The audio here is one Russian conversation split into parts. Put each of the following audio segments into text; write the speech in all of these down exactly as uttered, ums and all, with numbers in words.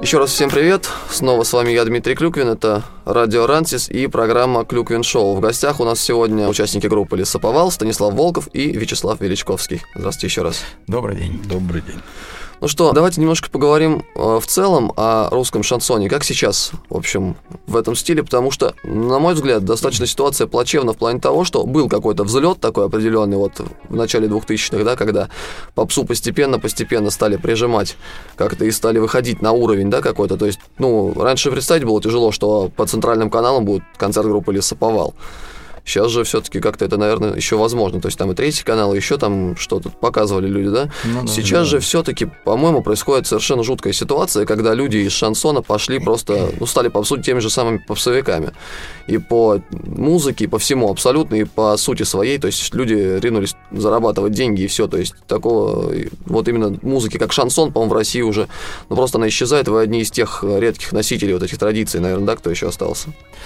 Еще раз всем привет. Снова с вами я, Дмитрий Клюквин. Это радио Рансис и программа «Клюквин Шоу». В гостях у нас сегодня участники группы «Лесоповал», Станислав Волков и Вячеслав Величковский. Здравствуйте еще раз. Добрый день. Добрый день. Ну что, давайте немножко поговорим э, в целом о русском шансоне. Как сейчас, в общем, в этом стиле? Потому что, на мой взгляд, достаточно ситуация плачевна в плане того, что был какой-то взлет такой определенный вот в начале двухтысячных, да, когда попсу постепенно-постепенно стали прижимать как-то и стали выходить на уровень, да, какой-то. То есть, ну, раньше представить было тяжело, что по центральным каналам будет концерт группы «Лесоповал». Сейчас же все-таки как-то это, наверное, еще возможно. То есть там и третий канал, и еще там что-то показывали люди, да? Ну, да Сейчас да. же все-таки, по-моему, происходит совершенно жуткая ситуация, когда люди из шансона пошли просто, ну, стали, по сути, теми же самыми попсовиками. И по музыке, и по всему абсолютно, и по сути своей. То есть люди ринулись зарабатывать деньги, и все. То есть такого, вот именно музыки, как шансон, по-моему, в России уже, ну, просто она исчезает. Вы одни из тех редких носителей вот этих традиций, наверное, да, кто еще остался?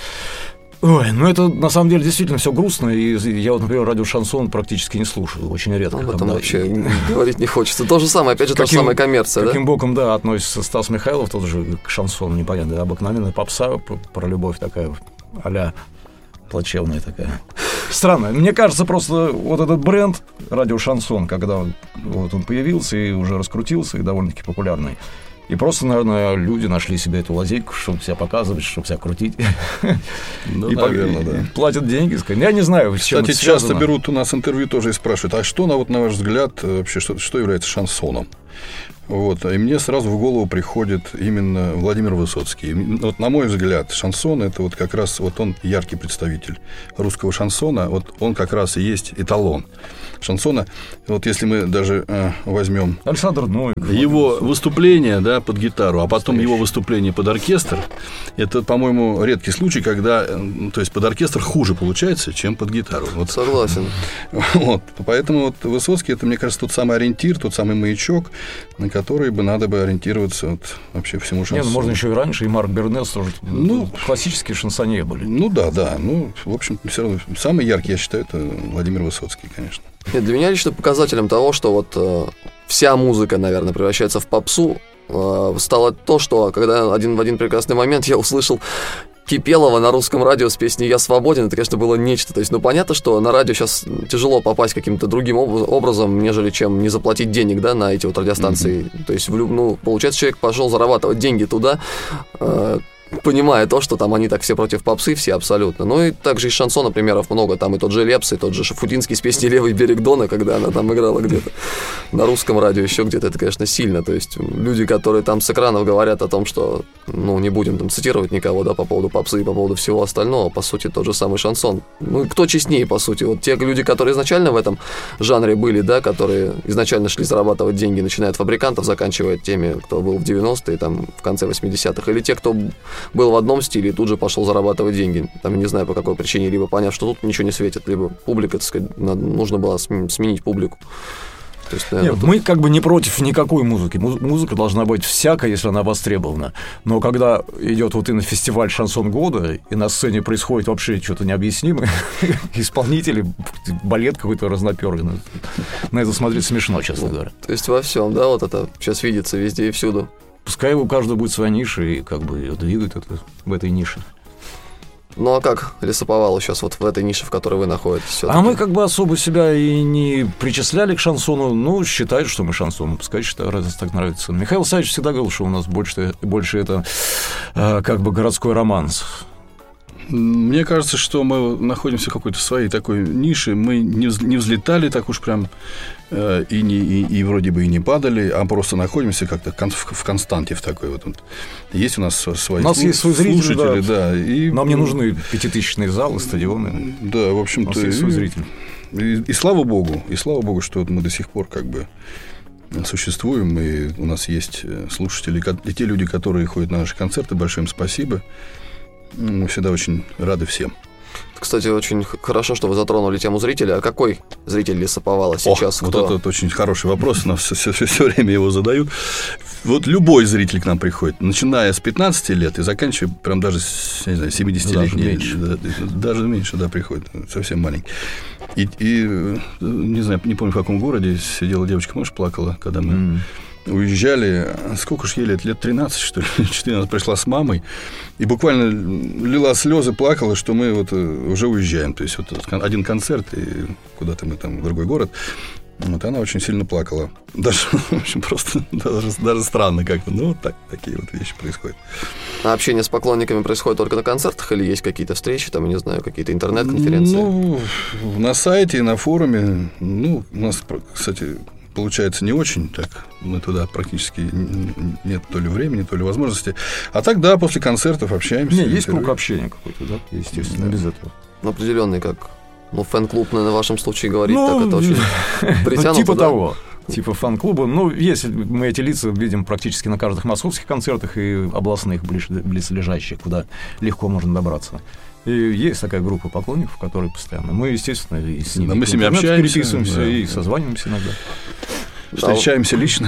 Ой, ну это на самом деле действительно все грустно, и я вот, например, радио «Шансон» практически не слушаю, очень редко. Об этом вообще говорить не хочется. То же самое, опять же, то же самое коммерция, да? Каким боком, да, относится Стас Михайлов, тот же к шансону, непонятно, обыкновенная попса про любовь такая, а-ля плачевная такая. Странно. Мне кажется, просто вот этот бренд радио «Шансон», когда вот он появился и уже раскрутился, и довольно-таки популярный, и просто, наверное, люди нашли себе эту лазейку, чтобы себя показывать, чтобы себя крутить. Ну, и, наверное, и, да. И платят деньги. Я не знаю, с чем Кстати, это связано. часто берут у нас интервью тоже и спрашивают, а что, на, вот, на ваш взгляд, вообще, что, что является шансоном? Вот. И мне сразу в голову приходит именно Владимир Высоцкий. Вот, на мой взгляд, шансон — это вот как раз вот он яркий представитель русского шансона. Вот он как раз и есть эталон шансона. Вот если мы даже э, возьмем Александр Новиков, его выступление, да, под гитару, а потом его выступление под оркестр, это, по-моему, редкий случай, когда, то есть под оркестр хуже получается, чем под гитару. Вот. Согласен. Вот. Поэтому вот Высоцкий — это, мне кажется, тот самый ориентир, тот самый маячок, на который бы надо бы ориентироваться вот, вообще всему шансону. Нет, ну, можно еще и раньше, и Марк Бернес тоже. Ну, классические шансонье были. Ну да, да. Ну, в общем, все равно самый яркий, я считаю, это Владимир Высоцкий, конечно. Нет, для меня лично показателем того, что вот э, вся музыка, наверное, превращается в попсу, э, стало то, что когда один в один прекрасный момент я услышал Кипелова на русском радио с песней «Я свободен», это, конечно, было нечто. То есть, ну, понятно, что на радио сейчас тяжело попасть каким-то другим об- образом, нежели чем не заплатить денег, да, на эти вот радиостанции. Mm-hmm. То есть, ну, получается, человек пошел зарабатывать деньги туда, э, понимая то, что там они так все против попсы, все абсолютно. Ну и также из шансона примеров много. Там и тот же Лепс, и тот же Шафутинский с песней «Левый берег Дона», когда она там играла где-то на русском радио, еще где-то. Это, конечно, сильно. То есть люди, которые там с экранов говорят о том, что, ну, не будем там цитировать никого, да, по поводу попсы и по поводу всего остального, по сути, тот же самый шансон. Ну и кто честнее, по сути? Вот те люди, которые изначально в этом жанре были, да, которые изначально шли зарабатывать деньги, начиная от фабрикантов, заканчивая теми, кто был в девяностые, там, в конце восьмидесятых, или те, кто был в одном стиле и тут же пошел зарабатывать деньги. Там, не знаю, по какой причине, либо поняв, что тут ничего не светит, либо публика, так сказать, надо, нужно было сменить публику. То есть, наверное, Нет, тут... мы как бы не против никакой музыки. Музыка должна быть всякая, если она востребована. Но когда идет вот именно фестиваль «Шансон года», и на сцене происходит вообще что-то необъяснимое, исполнители, балет какой-то разнопёрый, на это смотреть смешно, честно говоря. То есть во всем, да, вот это сейчас видится везде и всюду. Пускай у каждого будет своя ниша, и как бы двигают это в этой нише. Ну а как Лесоповалу сейчас вот в этой нише, в которой вы находитесь? Все-таки? А мы как бы особо себя и не причисляли к шансону, ну, считают, что мы шансон, пускай считают, раз так нравится. Михаил Савич всегда говорил, что у нас больше, больше это э, как бы городской романс. Мне кажется, что мы находимся в какой-то своей такой нише. Мы не, вз, не взлетали так уж прям э, и, не, и, и вроде бы и не падали, а просто находимся как-то кон, в, в константе в такой вот. Есть у нас свои у нас слуш, есть свой зритель, слушатели, да. да. И, нам не нужны пятитысячные залы, стадионы. Да, в общем-то. У нас есть свой зритель. И, и слава богу, и слава богу, что мы до сих пор как бы существуем, и у нас есть слушатели, и те люди, которые ходят на наши концерты. Большое им спасибо. Мы всегда очень рады всем. Кстати, очень хорошо, что вы затронули тему зрителя. А какой зритель Лесоповала сейчас? О, кто? Вот это очень хороший вопрос. Нам все, все, все время его задают. Вот любой зритель к нам приходит, начиная с пятнадцати лет и заканчивая прям даже с, не знаю, семидесятилетней. Даже меньше. Да, даже меньше, да, приходит. Совсем маленький. И, и, не знаю, не помню, в каком городе сидела девочка, может, плакала, когда мы... Mm. уезжали, сколько ж ей лет, лет тринадцать, что ли, четырнадцать, пришла с мамой, и буквально лила слезы, плакала, что мы вот уже уезжаем. То есть вот один концерт, и куда-то мы там в другой город. Вот она очень сильно плакала. Даже, в общем, просто даже, даже странно как-то. Ну, вот так, такие вот вещи происходят. А общение с поклонниками происходит только на концертах или есть какие-то встречи, там, я не знаю, какие-то интернет-конференции? Ну, на сайте и на форуме. Ну, у нас, кстати, получается не очень так. Мы туда практически нет то ли времени, то ли возможности. А так, да, после концертов общаемся. Не, есть круг общения какой-то, да? Естественно, да. Без этого. Ну, определенный, как... Ну, фэн-клуб, наверное, в вашем случае говорить, ну, так это очень притянуто. Ну, типа да? того. Типа фан-клуба. Ну, если мы эти лица видим практически на каждых московских концертах и областных близлежащих, куда легко можно добраться. И есть такая группа поклонников, которые постоянно... Мы, естественно, и с ними, да, мы с ними общаемся, переписываемся да. и созваниваемся иногда. Встречаемся лично.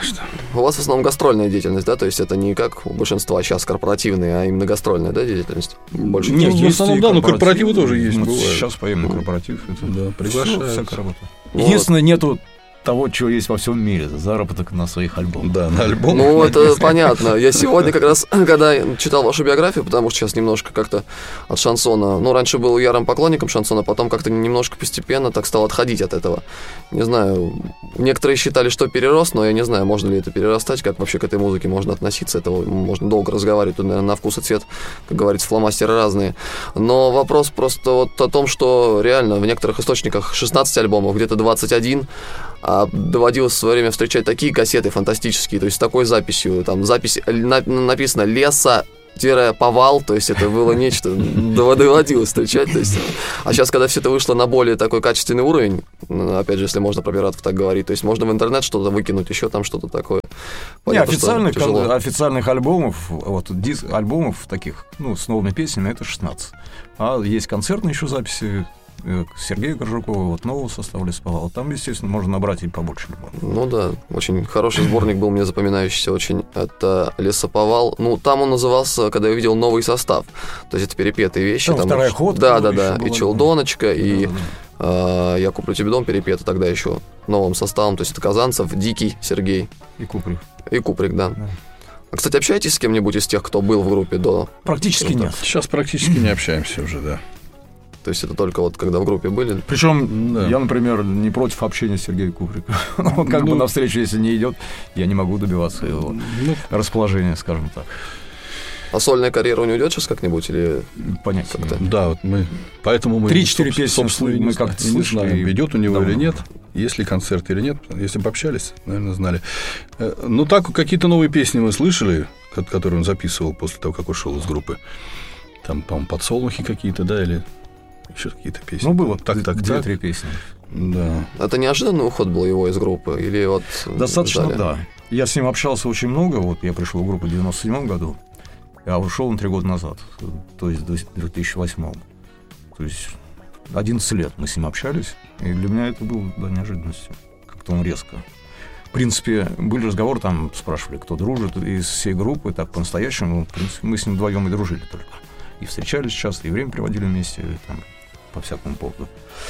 У вас в основном гастрольная деятельность, да? То есть это не как у большинства сейчас корпоративная, а именно гастрольная, да, деятельность? Больше Нет, ну, есть в основном, да, но корпоративы тоже есть. Мы бывает. Сейчас поем на корпоратив. Это, да, приглашают. Всякая работа. Вот. Единственное, нету того, чего есть во всем мире. Заработок на своих альбомах. Да, на альбомах. Ну, это понятно. Я сегодня как раз, когда читал вашу биографию, потому что сейчас немножко как-то от шансона... Ну, раньше был ярым поклонником шансона, потом как-то немножко постепенно так стал отходить от этого. Не знаю, некоторые считали, что перерос, но я не знаю, можно ли это перерастать, как вообще к этой музыке можно относиться. Это можно долго разговаривать, тут, наверное, на вкус и цвет, как говорится, фломастеры разные. Но вопрос просто вот о том, что реально в некоторых источниках шестнадцать альбомов, где-то двадцать один, а доводилось в свое время встречать такие кассеты фантастические, то есть с такой записью, там запись на, написано «Леса-повал», то есть это было нечто, доводилось встречать, то есть, а сейчас, когда все это вышло на более такой качественный уровень, опять же, если можно про пиратов так говорить, то есть можно в интернет что-то выкинуть, еще там что-то такое. Понятно, не, официальных, официальных альбомов, вот диск, альбомов таких, ну, с новыми песнями, это шестнадцать, а есть концертные еще записи Сергея Коржукова, вот нового состава «Лесоповала». Там, естественно, можно набрать и побольше. Ну да, очень хороший сборник был мне запоминающийся очень. Это «Лесоповал». Ну, там он назывался, когда я видел новый состав. То есть это перепетые вещи. Там, там вторая ходка. Да, да, да. И «Челдоночка», да, и да, да. Э, «Я куплю тебе дом» перепеты тогда еще новым составом. То есть это Казанцев, Дикий, Сергей. И Куприк. И Куприк, да. да. А, кстати, общаетесь с кем-нибудь из тех, кто был в группе до... Практически нет. Сейчас практически не общаемся уже, да. То есть это только вот когда в группе были? Причем да. я, например, не против общения с Сергеем Куприком. Он как ну, бы навстречу, если не идет, я не могу добиваться его ну, расположения, скажем так. А сольная карьера у него идет сейчас как-нибудь или понятия как-то? Да, вот мы поэтому мы три-четыре песни мы как-то слышали, идет у него давно. Или нет, есть ли концерт или нет. Если бы общались, наверное, знали. Ну так какие-то новые песни мы слышали, которые он записывал после того, как ушел из группы. Там, по-моему, «Подсолнухи» какие-то, да, или еще какие-то песни. Ну, было так, так, две-три песни. Да. Это неожиданный уход был его из группы? Или вот достаточно, ждали? Да. Я с ним общался очень много. Вот я пришел в группу в девяносто седьмом году, а ушел он три года назад, то есть до две тысячи восьмого. То есть одиннадцать лет мы с ним общались, и для меня это было да, неожиданностью. Как-то он резко. В принципе, были разговоры, там спрашивали, кто дружит из всей группы, так по-настоящему. В принципе, мы с ним вдвоем и дружили только. И встречались часто, и время проводили вместе, там, по всякому поводу.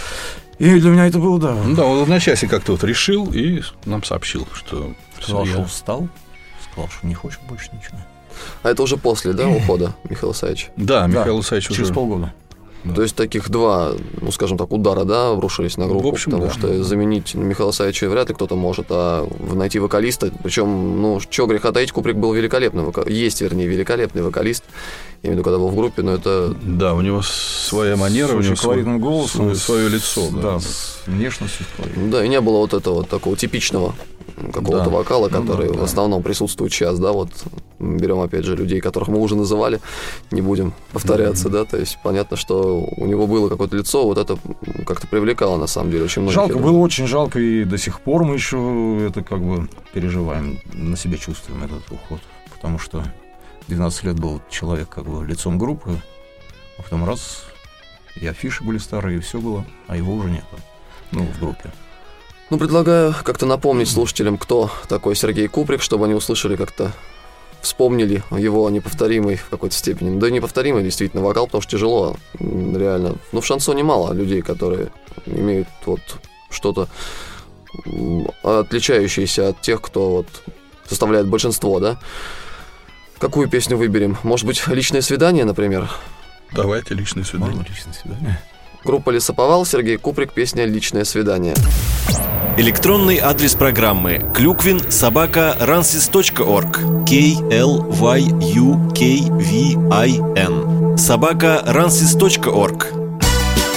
И для меня это было, да. Ну, да, он в одночасье как-то вот решил и нам сообщил, что... Сказал, что устал, сказал, что не хочет больше ничего. А это уже после, да, ухода Михаила Исаевича? Да, Михаил Исаевич уже... через полгода. Да. То есть таких два, ну, скажем так, удара, да, обрушились на группу, в общем, потому да. что заменить Михаила Исаевича вряд ли кто-то может, а найти вокалиста, причем, ну, чего греха таить, Куприк был великолепный, есть, вернее, великолепный вокалист, я имею в виду, когда был в группе, но это... Да, у него своя манера, с у него колоритным голосом, свое, свое лицо. Да, да, с внешностью. Да, и не было вот этого вот такого типичного какого-то да. вокала, который ну, да, в основном да. присутствует сейчас, да, вот берем опять же людей, которых мы уже называли, не будем повторяться, mm-hmm. да, то есть понятно, что у него было какое-то лицо, вот это как-то привлекало на самом деле очень многих. Жалко, было очень жалко, и до сих пор мы еще это как бы переживаем, на себе чувствуем этот уход, потому что двенадцать лет был человек как бы лицом группы, а потом раз, и афиши были старые, и все было, а его уже нет, ну, в группе. Ну, предлагаю как-то напомнить слушателям, кто такой Сергей Куприк, чтобы они услышали как-то, вспомнили его неповторимый в какой-то степени. Да и неповторимый действительно вокал, потому что тяжело, реально. Ну, в шансоне мало людей, которые имеют вот что-то отличающиеся от тех, кто вот составляет большинство, да? Какую песню выберем? Может быть, «Личное свидание», например? Давайте «Личное свидание». Можно «Личное свидание». Группа «Лесоповал», Сергей Куприк, песня «Личное свидание». Электронный адрес программы клюквин собака рансис точка орг. кей эл вай ю кей ви ай эн собака рансис точка орг.